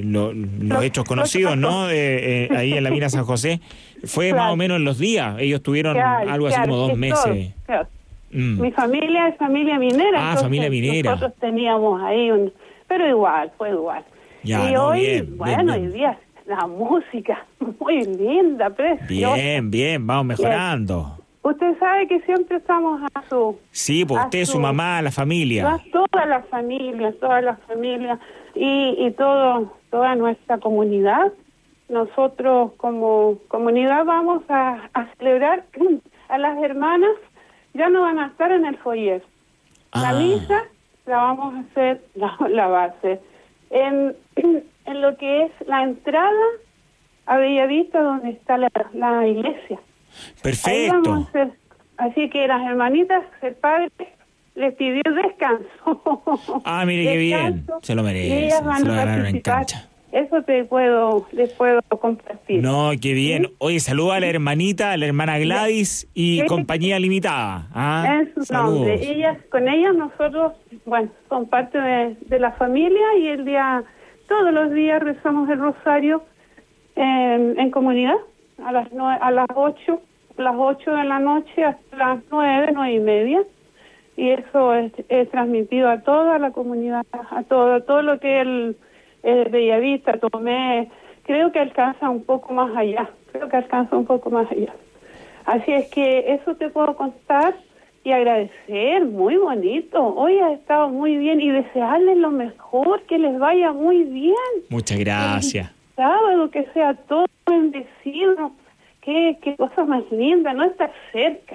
los hechos conocidos, ¿no? Ahí en la mina San José. Fue más o menos en los días. Ellos tuvieron algo así como 2 meses. Claro. Mi familia es familia minera. Familia minera. Nosotros teníamos ahí pero igual, fue igual. Ya, y hoy, bien, hoy día la música muy linda, preciosa. Bien, vamos mejorando. Bien. Usted sabe que siempre estamos a su... Sí, pues usted, su mamá, la familia. Toda la familia y toda nuestra comunidad. Nosotros como comunidad vamos a celebrar a las hermanas. Ya no van a estar en el foyer. La misa la vamos a hacer, la base, en lo que es la entrada a Bellavista, donde está la iglesia. Perfecto. Ahí vamos a hacer, así que las hermanitas, el padre les pidió descanso. Mire qué bien, se lo merece, se lo ganaron en cancha. Eso les puedo compartir. No, qué bien. ¿Sí? Oye, saluda a la hermanita, a la hermana Gladys y Compañía Limitada. En su nombre. Con ellas nosotros, son parte de la familia y todos los días rezamos el rosario en comunidad a las 8 de la noche hasta las 9:30. Y eso es transmitido a toda la comunidad, a todo lo que el Bellavista, Tomé, creo que alcanza un poco más allá. Así es que eso te puedo contar y agradecer, muy bonito. Hoy ha estado muy bien y desearles lo mejor, que les vaya muy bien. Muchas gracias. El sábado que sea todo bendecido, qué cosa más linda, no estar cerca.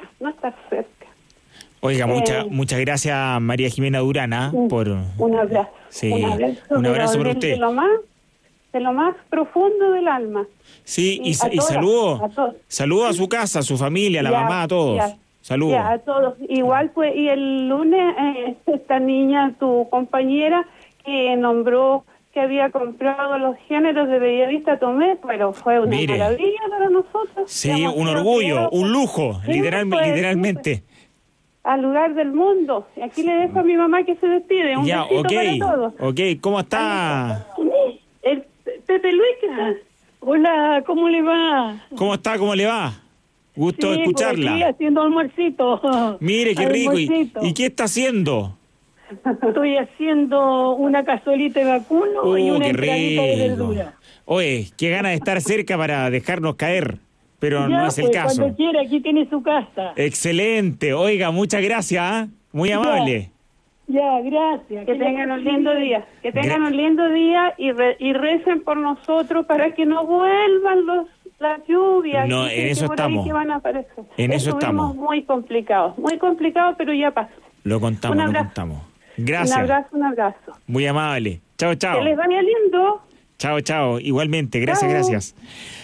Oiga, muchas gracias María Jimena Durán por... Un abrazo. Sí, un abrazo por usted. De lo más profundo del alma. Sí, y saludo a su casa, a su familia, a la mamá, a todos. Saludos. A todos. Igual pues, y el lunes esta niña, tu compañera, que nombró que había comprado los géneros de Bellavista Tomé, pero fue una maravilla para nosotros. Sí, un orgullo, un lujo, literalmente. Al lugar del mundo. Y aquí le dejo a mi mamá que se despide. Un besito para todos. Ok, ¿cómo está? El Pepe Luis. Hola, ¿cómo le va? ¿Cómo está? ¿Cómo le va? Gusto escucharla. Estoy haciendo almuercito. Mire, qué rico. ¿Y qué está haciendo? Estoy haciendo una cazuelita de vacuno y una entradita de verdura. Oye, qué ganas de estar cerca para dejarnos caer. Pero ya, no es el caso. Cuando quiera, aquí tiene su casa. Excelente. Oiga, muchas gracias. Muy amable. Ya, gracias. Que tengan un lindo día. Que tengan un lindo día y recen por nosotros para que no vuelvan las lluvias. No, en eso estamos. Que van a aparecer. En eso estamos. Muy complicado, pero ya pasó. Lo contamos. Gracias. Un abrazo. Muy amable. Chao. Que les vaya lindo. Chao. Igualmente. Gracias.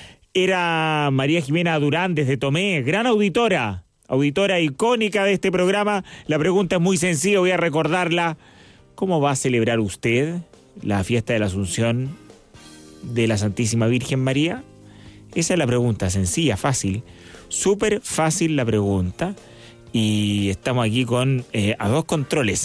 Era María Jimena Durán desde Tomé, gran auditora icónica de este programa. La pregunta es muy sencilla, voy a recordarla. ¿Cómo va a celebrar usted la fiesta de la Asunción de la Santísima Virgen María? Esa es la pregunta, sencilla, fácil, súper fácil la pregunta. Y estamos aquí con a dos controles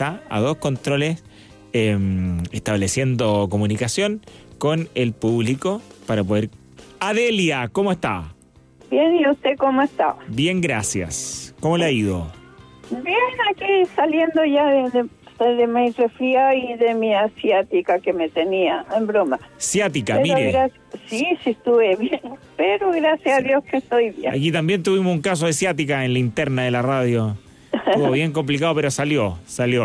estableciendo comunicación con el público para poder... Adelia, ¿cómo está? Bien, ¿y usted cómo está? Bien, gracias. ¿Cómo le ha ido? Bien, aquí saliendo ya de mi resfriado y de mi asiática que me tenía, en broma. Ciática, mire. Sí, estuve bien, pero gracias a Dios que estoy bien. Aquí también tuvimos un caso de ciática en la interna de la radio. Estuvo bien complicado, pero salió. Sí,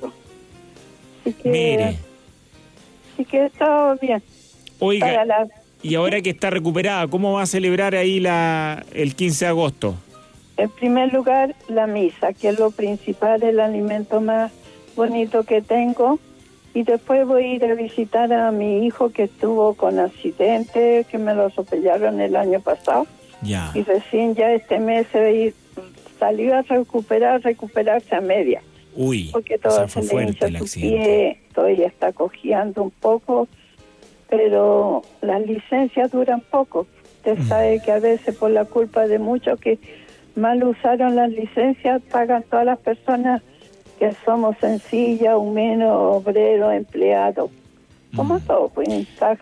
mire. Sí que estaba bien. Oiga, y ahora que está recuperada, ¿cómo va a celebrar ahí el 15 de agosto? En primer lugar, la misa, que es lo principal, el alimento más bonito que tengo. Y después voy a ir a visitar a mi hijo que estuvo con accidente, que me lo atropellaron el año pasado. Ya. Y recién ya este mes salió a recuperarse a media. Uy, porque todo fue se le fuerte hincha el su accidente. pie, todavía está cojeando un poco, pero las licencias duran poco. Usted sabe que a veces por la culpa de muchos que mal usaron las licencias, pagan todas las personas que somos sencillas, humanos, obreros, empleados. Como todo, pues